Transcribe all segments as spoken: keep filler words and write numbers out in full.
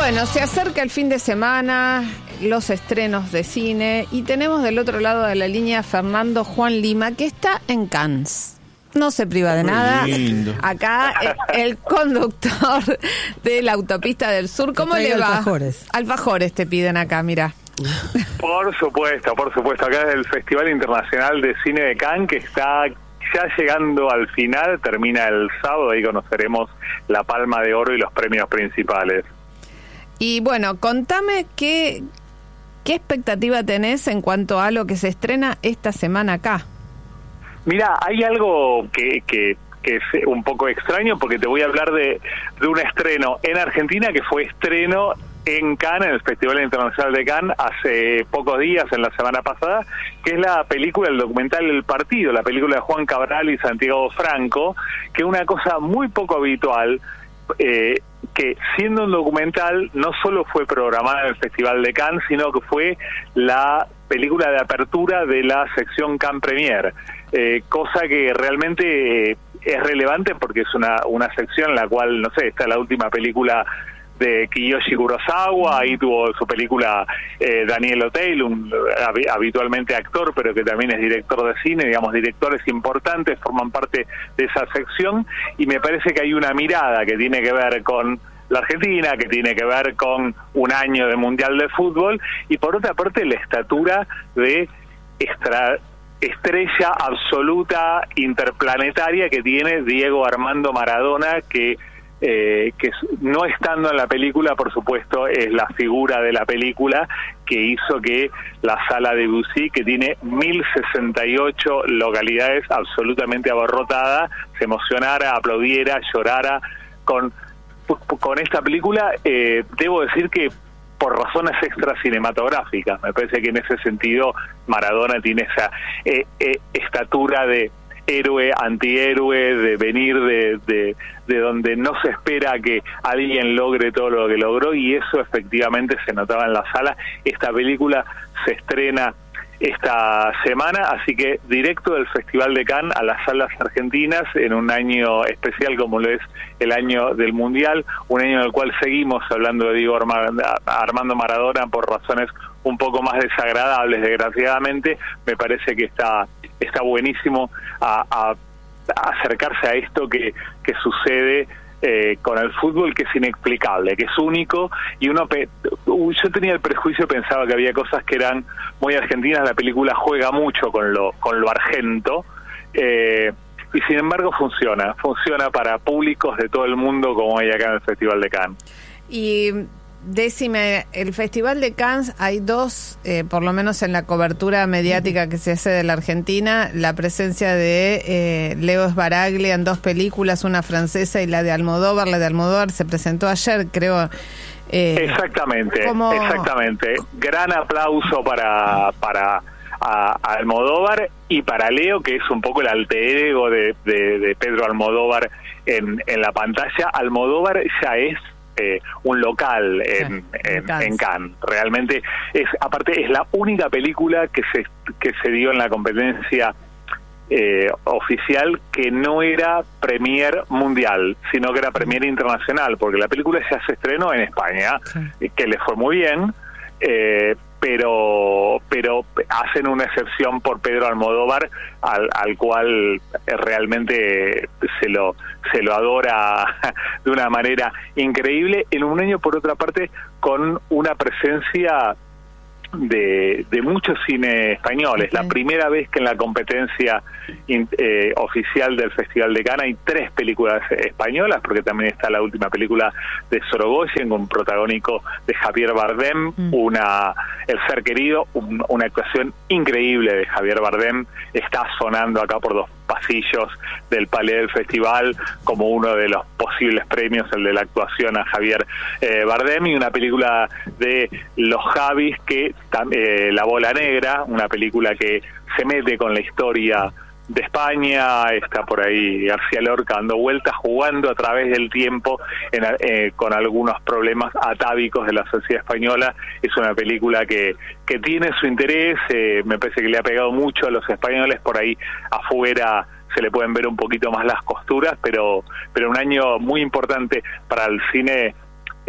Bueno, se acerca el fin de semana, los estrenos de cine y tenemos del otro lado de la línea a Fernando Juan Lima, que está en Cannes. No se priva de nada. Lindo. Acá eh, el conductor de la autopista del sur. ¿Cómo le va? Alfajores. Alfajores te piden acá, mira. Por supuesto, por supuesto. Acá es el Festival Internacional de Cine de Cannes, que está ya llegando al final, termina el sábado, ahí conoceremos la Palma de Oro y los premios principales. Y bueno, contame qué, qué expectativa tenés en cuanto a lo que se estrena esta semana acá. Mira, hay algo que, que, que es un poco extraño, porque te voy a hablar de, de un estreno en Argentina que fue estreno en Cannes, en el Festival Internacional de Cannes, hace pocos días, en la semana pasada, que es la película, el documental El Partido, la película de Juan Cabral y Santiago Franco, que es una cosa muy poco habitual, eh, que siendo un documental no solo fue programada en el Festival de Cannes, sino que fue la película de apertura de la sección Cannes Premier, eh, cosa que realmente eh, es relevante porque es una, una sección en la cual, no sé, está la última película de Kiyoshi Kurosawa, ahí tuvo su película eh, Daniel O'Teil, un hab- habitualmente actor, pero que también es director de cine, digamos, directores importantes forman parte de esa sección, y me parece que hay una mirada que tiene que ver con la Argentina, que tiene que ver con un año de Mundial de Fútbol, y por otra parte la estatura de extra estrella absoluta interplanetaria que tiene Diego Armando Maradona, que Eh, que no estando en la película, por supuesto, es la figura de la película que hizo que la Sala Debussy, que tiene mil sesenta y ocho localidades absolutamente abarrotada, se emocionara, aplaudiera, llorara con, con esta película. Eh, debo decir que por razones extra cinematográficas, me parece que en ese sentido Maradona tiene esa eh, eh, estatura de héroe, antihéroe, de venir de, de, de donde no se espera que alguien logre todo lo que logró, y eso efectivamente se notaba en la sala. Esta película se estrena esta semana, así que directo del Festival de Cannes a las salas argentinas en un año especial como lo es el año del Mundial, un año en el cual seguimos hablando de Diego Armando Maradona por razones un poco más desagradables, desgraciadamente. Me parece que está está buenísimo a, a, a acercarse a esto que, que sucede eh, con el fútbol, que es inexplicable, que es único, y uno pe yo tenía el prejuicio, pensaba que había cosas que eran muy argentinas. La película juega mucho con lo con lo argento, eh, y sin embargo funciona, funciona para públicos de todo el mundo, como hay acá en el Festival de Cannes. Y decime, el Festival de Cannes hay dos, eh, por lo menos en la cobertura mediática que se hace de la Argentina, la presencia de eh, Leo Sbaraglia en dos películas, una francesa y la de Almodóvar. La de Almodóvar se presentó ayer, creo. Eh, exactamente, como... exactamente. Gran aplauso para para a, a Almodóvar y para Leo, que es un poco el alter ego de, de, de Pedro Almodóvar en, en la pantalla. Almodóvar ya es Eh, un local en, en, en Cannes. Realmente es, aparte es la única película que se que se dio en la competencia eh, oficial que no era premier mundial, sino que era premier internacional, porque la película ya se estrenó en España, sí, que le fue muy bien, eh, pero pero hacen una excepción por Pedro Almodóvar, al, al cual realmente se lo se lo adora de una manera increíble, en un año, por otra parte, con una presencia de, de muchos cine españoles. Okay. La primera vez que en la competencia in, eh, oficial del Festival de Cannes hay tres películas españolas, porque también está la última película de Sorogoyen con protagónico de Javier Bardem, mm. una El Ser Querido, un, una actuación increíble de Javier Bardem, está sonando acá por dos pasillos del Palais del Festival como uno de los posibles premios, el de la actuación a Javier eh, Bardem, y una película de Los Javis, que eh, La Bola Negra, una película que se mete con la historia de España. Está por ahí García Lorca dando vueltas, jugando a través del tiempo en, eh, con algunos problemas atávicos de la sociedad española. Es una película que, que tiene su interés, eh, me parece que le ha pegado mucho a los españoles. Por ahí afuera se le pueden ver un poquito más las costuras, pero, pero un año muy importante para el cine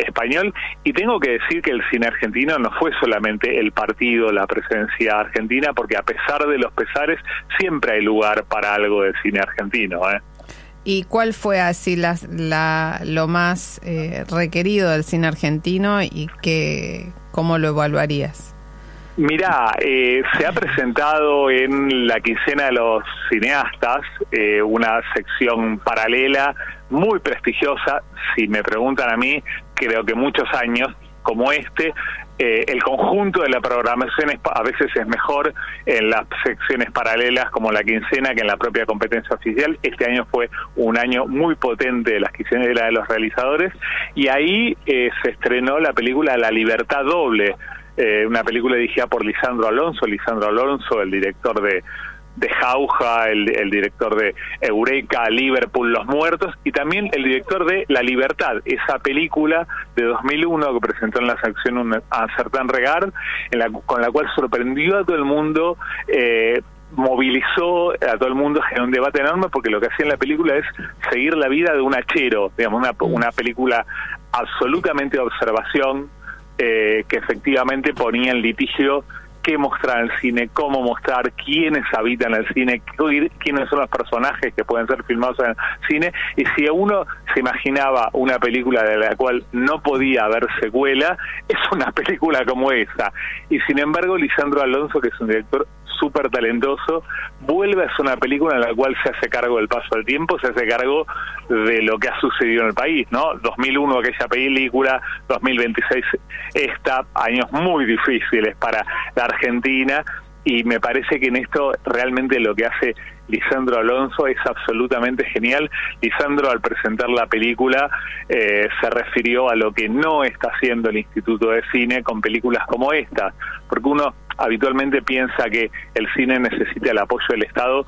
español. Y tengo que decir que el cine argentino no fue solamente el partido, la presencia argentina, porque a pesar de los pesares, siempre hay lugar para algo de cine argentino, ¿eh? ¿Y cuál fue así la, la, lo más eh, requerido del cine argentino y que, cómo lo evaluarías? Mirá, eh, se ha presentado en la quincena de los cineastas eh, una sección paralela muy prestigiosa. Si me preguntan a mí, creo que muchos años como este, eh, el conjunto de la programación es, a veces es mejor en las secciones paralelas como la quincena que en la propia competencia oficial. Este año fue un año muy potente de las quincenas de los realizadores, y ahí eh, se estrenó la película La Libertad Doble, eh, una película dirigida por Lisandro Alonso. Lisandro Alonso, el director de de Jauja, el, el director de Eureka, Liverpool, Los Muertos, y también el director de La Libertad, esa película de dos mil uno que presentó en la sección un Certain Regard, en la, con la cual sorprendió a todo el mundo, eh, movilizó a todo el mundo, generó un debate enorme, porque lo que hacía en la película es seguir la vida de un hachero, digamos, una, una película absolutamente de observación, eh, que efectivamente ponía en litigio qué mostrar en el cine, cómo mostrar, quiénes habitan el cine, quiénes son los personajes que pueden ser filmados en el cine. Y si uno se imaginaba una película de la cual no podía haber secuela, es una película como esa. Y sin embargo, Lisandro Alonso, que es un director súper talentoso, vuelve a hacer una película en la cual se hace cargo del paso del tiempo, se hace cargo de lo que ha sucedido en el país, ¿no? dos mil uno aquella película, dos mil veintiséis esta, años muy difíciles para la Argentina, y me parece que en esto realmente lo que hace Lisandro Alonso es absolutamente genial. Lisandro, al presentar la película, eh, se refirió a lo que no está haciendo el Instituto de Cine con películas como esta, porque uno habitualmente piensa que el cine necesita el apoyo del Estado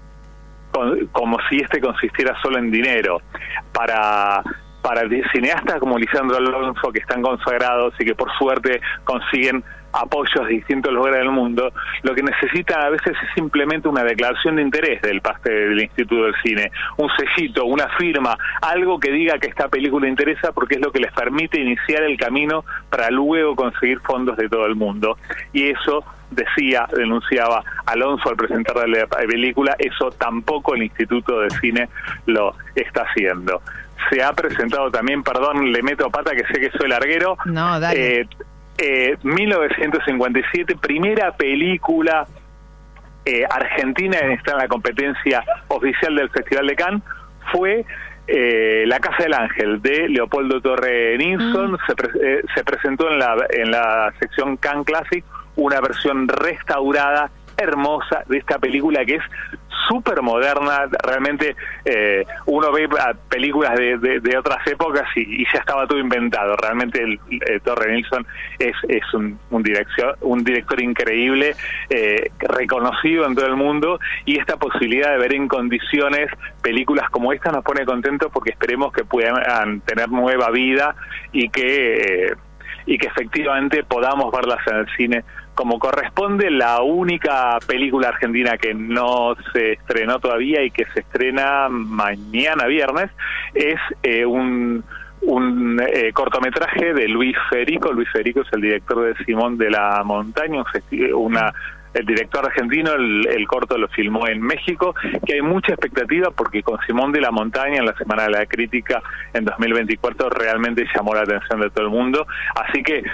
con, como si este consistiera solo en dinero. Para para cineastas como Lisandro Alonso, que están consagrados y que por suerte consiguen apoyos de distintos lugares del mundo, lo que necesitan a veces es simplemente una declaración de interés del parte del Instituto del Cine, un sellito, una firma, algo que diga que esta película interesa, porque es lo que les permite iniciar el camino para luego conseguir fondos de todo el mundo. Y eso, decía, denunciaba Alonso al presentar la película, eso tampoco el Instituto de Cine lo está haciendo. Se ha presentado también, perdón, le meto pata que sé que soy larguero, no, dale. Eh, eh, mil novecientos cincuenta y siete, primera película eh, argentina en estar en la competencia oficial del Festival de Cannes, fue eh, La Casa del Ángel, de Leopoldo Torre Nilsson. Mm. Se, pre eh, se presentó en la, en la sección Cannes Classic una versión restaurada, hermosa, de esta película que es súper moderna. Realmente eh, uno ve películas de, de, de otras épocas y, y ya estaba todo inventado. Realmente el, el Torre Nilsson es, es un, un, dirección, un director increíble, eh, reconocido en todo el mundo, y esta posibilidad de ver en condiciones películas como esta nos pone contentos, porque esperemos que puedan tener nueva vida y que, eh, y que efectivamente podamos verlas en el cine como corresponde. La única película argentina que no se estrenó todavía y que se estrena mañana viernes es eh, un, un eh, cortometraje de Luis Federico. Luis Federico es el director de Simón de la Montaña, una, el director argentino. El, el corto lo filmó en México, que hay mucha expectativa porque con Simón de la Montaña, en la Semana de la Crítica en dos mil veinticuatro, realmente llamó la atención de todo el mundo. Así que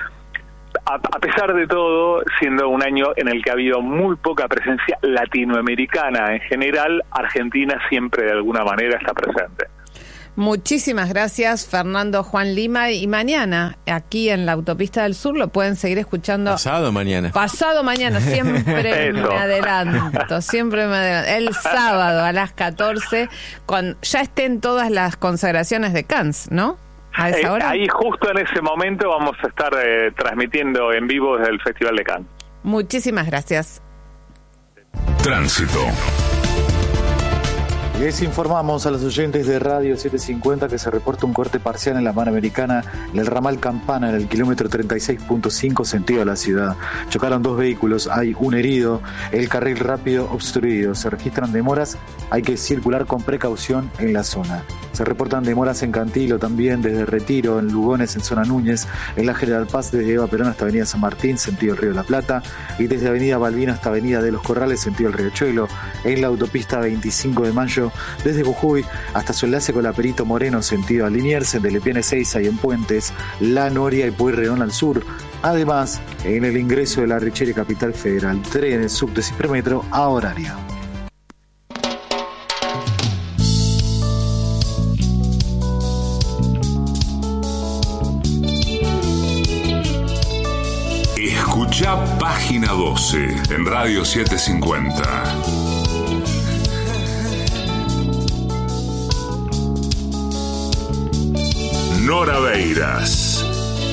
a pesar de todo, siendo un año en el que ha habido muy poca presencia latinoamericana en general, Argentina siempre de alguna manera está presente. Muchísimas gracias, Fernando Juan Lima. Y mañana, aquí en la Autopista del Sur, lo pueden seguir escuchando. Pasado mañana. Pasado mañana, siempre me adelanto, siempre me adelanto. El sábado a las catorce, cuando ya estén todas las consagraciones de Cannes, ¿no? ¿A esa hora? Eh, ahí justo en ese momento vamos a estar eh, transmitiendo en vivo desde el Festival de Cannes. Muchísimas gracias. Tránsito. Les informamos a los oyentes de Radio setecientos cincuenta que se reporta un corte parcial en la Panamericana en el ramal Campana, en el kilómetro treinta y seis punto cinco sentido a la ciudad. Chocaron dos vehículos, hay un herido, el carril rápido obstruido. Se registran demoras, hay que circular con precaución en la zona. Se reportan demoras en Cantilo también, desde Retiro, en Lugones, en zona Núñez, en la General Paz, desde Eva Perón hasta Avenida San Martín, sentido el Río de la Plata, y desde Avenida Balbina hasta Avenida de los Corrales, sentido el Riachuelo, en la autopista veinticinco de mayo, desde Jujuy hasta su enlace con la Perito Moreno, sentido a Liniers, en Lepiane Seiza y en Puentes, La Noria y Pueyrredón al sur. Además, en el ingreso de la Richeri Capital Federal, trenes, subtes y premetro a horario. Escucha Página doce en Radio setecientos cincuenta. Nora Beiras.